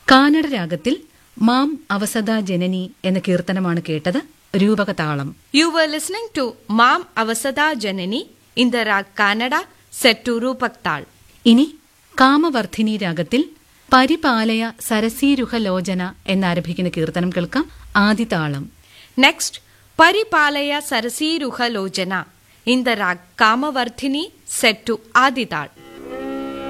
Canada രാഗത്തിൽ മാം അവസദ ജനനി എന്ന കീർത്തനമാണ് കേട്ടത്. രൂപകതാളം. You were listening to Mam Avasada Janani in the rag Kannada set to Rupak Tal. ഇനി കാമവർദ്ധിനി രാഗത്തിൽ പരിപാലയ സരസീരുഹലോചന എന്നാരംഭിക്കുന്ന കീർത്തനം കേൾക്കാം. ആദിതാളം. Next, Paripalaya Sarasiruha Lojana in the rag Kamavardhini set to Adital.